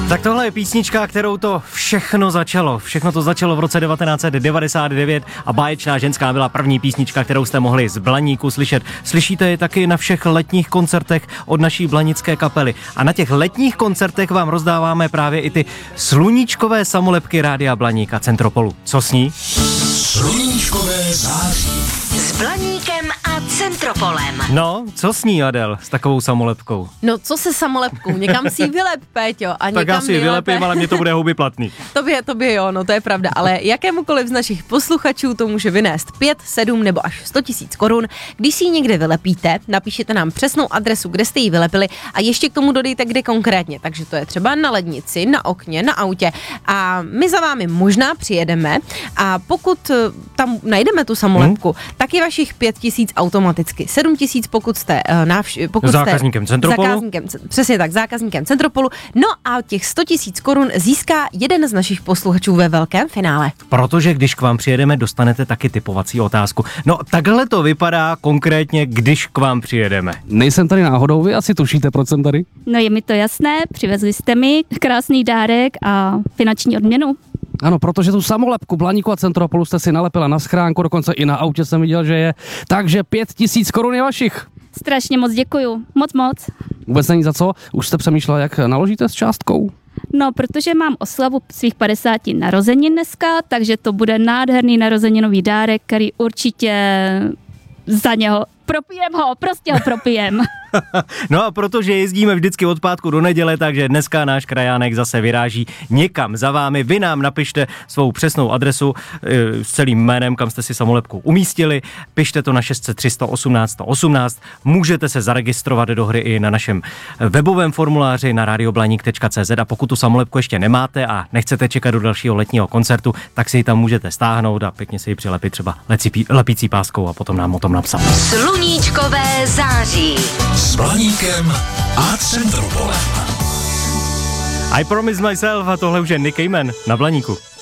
Tak tohle je písnička, kterou to všechno začalo. Všechno to začalo v roce 1999 a Báječná ženská byla první písnička, kterou jste mohli z Blaníku slyšet. Slyšíte je taky na všech letních koncertech od naší blanické kapely. A na těch letních koncertech vám rozdáváme právě i ty sluníčkové samolepky Rádia Blaník a Centropolu. Co s ní? Sluníčkové září. S Blaníkem a Centropolem. No, co s ní, Adel, s takovou samolepkou? No, co se samolepkou? Někam si ji vylep, Péťo. A Tak já si ji vylepím, ale mě to bude huby platný. Tobě jo, no to je pravda, ale jakémukoliv z našich posluchačů to může vynést 5, 7 nebo až 100 000 korun. Když si ji někde vylepíte, napíšete nám přesnou adresu, kde jste ji vylepili a ještě k tomu dodejte, kde konkrétně. Takže to je třeba na lednici, na okně, na autě a my za vámi možná přijedeme a pokud tam najdeme tu samolepku, tak je vašich 5 000 automaticky. 7 000, pokud jste zákazníkem Centropolu. Přesně tak, zákazníkem Centropolu. No a těch 100 000 korun získá jeden z našich posluchačů ve velkém finále. Protože když k vám přijedeme, dostanete taky typovací otázku. No takhle to vypadá konkrétně, když k vám přijedeme. Nejsem tady náhodou, vy asi tušíte, proč jsem tady? No je mi to jasné, přivezli jste mi krásný dárek a finanční odměnu. Ano, protože tu samolepku Blaníku a Centropolu jste si nalepila na schránku, dokonce i na autě jsem viděl, že je. Takže 5 000 korun je vašich. Strašně moc děkuju, moc. Vůbec není za co, už jste přemýšlela, jak naložíte s částkou? No, protože mám oslavu svých 50 narozenin dneska, takže to bude nádherný narozeninový dárek, který určitě za něho prostě ho propijem. No a protože jezdíme vždycky od pátku do neděle, takže dneska náš krajánek zase vyráží někam za vámi. Vy nám napište svou přesnou adresu s celým jménem, kam jste si samolepku umístili. Pište to na 603 118 118. Můžete se zaregistrovat do hry i na našem webovém formuláři na radioblaník.cz a pokud tu samolepku ještě nemáte a nechcete čekat do dalšího letního koncertu, tak si ji tam můžete stáhnout a pěkně si ji přilepit třeba lepící páskou a potom nám o tom napsat. Sluníčkové září. S Blaníkem a Centropolem. I Promise Myself a tohle už je Nick Cayman na Blaníku.